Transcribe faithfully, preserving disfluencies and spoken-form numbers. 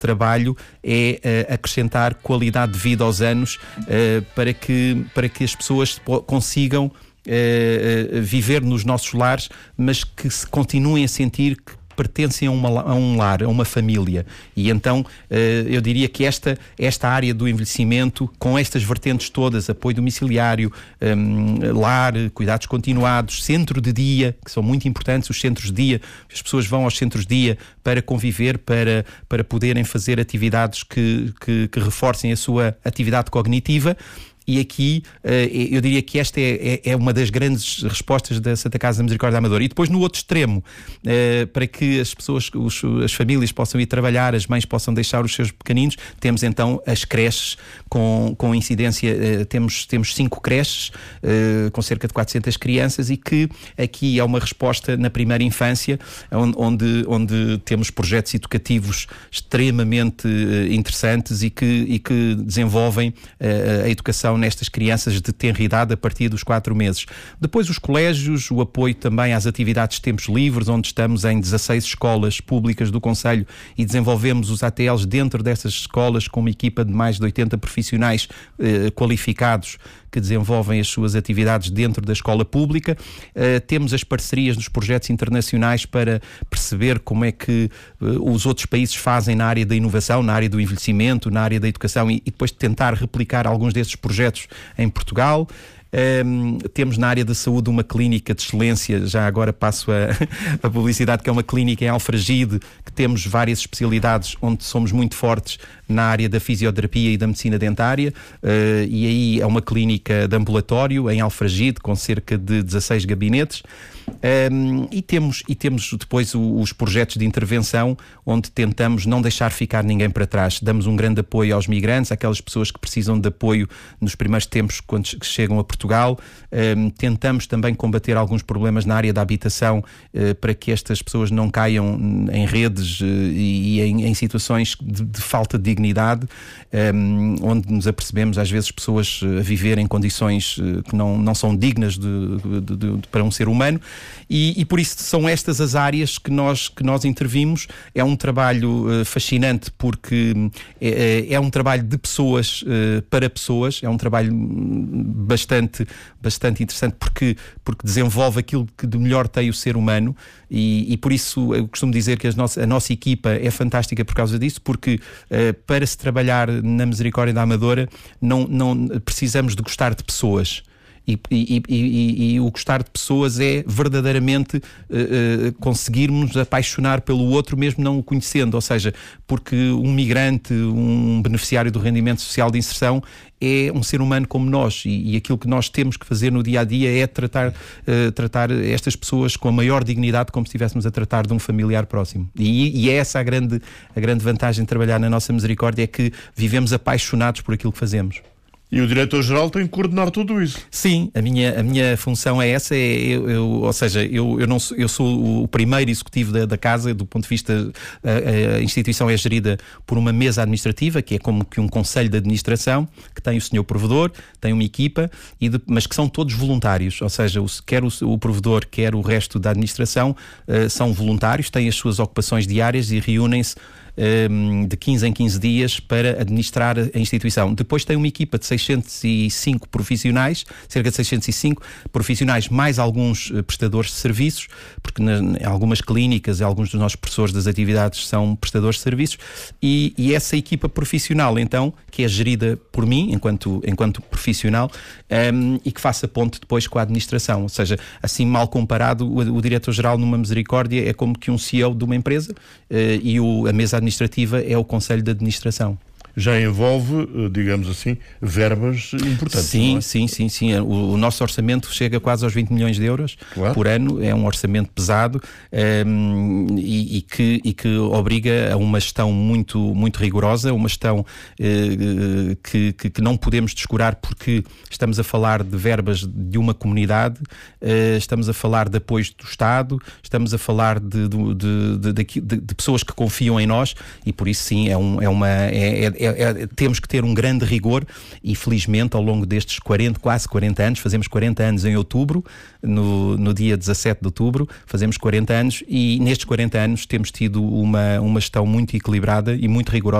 trabalho é uh, acrescentar qualidade de vida aos anos uh, para, que, para que as pessoas consigam uh, uh, viver nos nossos lares, mas que se continuem a sentir que pertencem a, uma, a um lar, a uma família. E então uh, eu diria que esta, esta área do envelhecimento, com estas vertentes todas, apoio domiciliário, um, lar, cuidados continuados, centro de dia, que são muito importantes, os centros de dia, as pessoas vão aos centros de dia para conviver, para, para poderem fazer atividades que, que, que reforcem a sua atividade cognitiva. E aqui eu diria que esta é, é uma das grandes respostas da Santa Casa da Misericórdia da Amadora. E depois no outro extremo, para que as pessoas, os, as famílias possam ir trabalhar, as mães possam deixar os seus pequeninos, temos então as creches com, com incidência, temos, temos cinco creches com cerca de quatrocentas crianças, e que aqui é uma resposta na primeira infância, onde, onde temos projetos educativos extremamente interessantes e que, e que desenvolvem a educação nestas crianças de tenra idade a partir dos quatro meses. Depois os colégios, o apoio também às atividades de tempos livres, onde estamos em dezasseis escolas públicas do concelho e desenvolvemos os A T Ls dentro dessas escolas com uma equipa de mais de oitenta profissionais eh, qualificados que desenvolvem as suas atividades dentro da escola pública. Uh, temos as parcerias dos projetos internacionais para perceber como é que uh, os outros países fazem na área da inovação, na área do envelhecimento, na área da educação, e, e depois tentar replicar alguns desses projetos em Portugal. Um, temos na área da saúde uma clínica de excelência, já agora passo a, a publicidade, que é uma clínica em Alfragide, que temos várias especialidades onde somos muito fortes na área da fisioterapia e da medicina dentária, uh, e aí é uma clínica de ambulatório em Alfragide com cerca de dezasseis gabinetes. Um, e, temos, e temos depois o, os projetos de intervenção, onde tentamos não deixar ficar ninguém para trás. Damos um grande apoio aos migrantes, àquelas pessoas que precisam de apoio nos primeiros tempos quando chegam a Portugal. Um, tentamos também combater alguns problemas na área da habitação, uh, para que estas pessoas não caiam em redes uh, e, e em, em situações de, de falta de dignidade, um, onde nos apercebemos às vezes pessoas a viver em condições uh, que não, não são dignas de, de, de, de, para um ser humano. E, e por isso são estas as áreas que nós, que nós intervimos. É um trabalho uh, fascinante, porque é, é um trabalho de pessoas uh, para pessoas, é um trabalho bastante, bastante interessante, porque, porque desenvolve aquilo que de melhor tem o ser humano, e, e por isso eu costumo dizer que a nossa, a nossa equipa é fantástica por causa disso, porque uh, para se trabalhar na Misericórdia da Amadora não, não precisamos de gostar de pessoas. E, e, e, e, e o gostar de pessoas é verdadeiramente uh, uh, conseguirmos apaixonar pelo outro mesmo não o conhecendo, ou seja, porque um migrante, um beneficiário do rendimento social de inserção é um ser humano como nós, e, e aquilo que nós temos que fazer no dia-a-dia é tratar, uh, tratar estas pessoas com a maior dignidade, como se estivéssemos a tratar de um familiar próximo. E, e é essa a grande, a grande vantagem de trabalhar na nossa Misericórdia, é que vivemos apaixonados por aquilo que fazemos. E o diretor-geral tem que coordenar tudo isso. Sim, a minha, a minha função é essa, é, eu, eu, ou seja, eu, eu, não sou, eu sou o primeiro executivo da, da casa, do ponto de vista, a, a instituição é gerida por uma mesa administrativa, que é como que um conselho de administração, que tem o senhor provedor, tem uma equipa, e de, mas que são todos voluntários, ou seja, o, quer o, o provedor, quer o resto da administração, uh, são voluntários, têm as suas ocupações diárias e reúnem-se de quinze em quinze dias para administrar a instituição. Depois tem uma equipa de seiscentos e cinco profissionais, cerca de seiscentos e cinco profissionais, mais alguns prestadores de serviços, porque em algumas clínicas, alguns dos nossos professores das atividades são prestadores de serviços, e, e essa equipa profissional, então, que é gerida por mim, enquanto, enquanto profissional, um, e que faça ponte depois com a administração. Ou seja, assim mal comparado, o, o diretor-geral numa Misericórdia é como que um C E O de uma empresa, uh, e o, a mesa administrativa é o Conselho de Administração. Já envolve, digamos assim, verbas importantes. Sim, não é? sim, sim, sim. O, o nosso orçamento chega quase aos vinte milhões de euros, claro, por ano. É um orçamento pesado, um, e, e, que, e que obriga a uma gestão muito, muito rigorosa, uma gestão uh, que, que, que não podemos descurar, porque estamos a falar de verbas de uma comunidade, uh, estamos a falar de apoios do Estado, estamos a falar de, de, de, de, de, de pessoas que confiam em nós, e por isso sim, é, um, é uma... É, é, é, temos que ter um grande rigor e felizmente ao longo destes quarenta, quase quarenta anos, fazemos quarenta anos em outubro, no, no dia dezassete de outubro, fazemos quarenta anos e nestes quarenta anos temos tido uma, uma gestão muito equilibrada e muito rigorosa